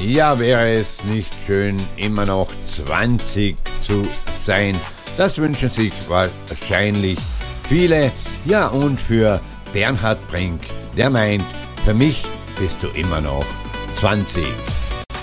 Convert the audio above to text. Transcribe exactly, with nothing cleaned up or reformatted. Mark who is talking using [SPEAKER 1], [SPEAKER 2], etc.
[SPEAKER 1] Ja, wäre es nicht schön, immer noch zwanzig zu sein? Das wünschen sich wahrscheinlich viele. Ja, und für Bernhard Brink, der meint, für mich bist du immer noch zwanzig.